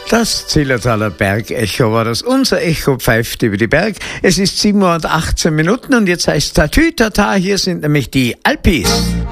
Das Zillertaler Bergecho war das. Unser Echo pfeift über die Berg. Es ist 7:18 Uhr und jetzt heißt Tatütata. Hier sind nämlich die Alpis.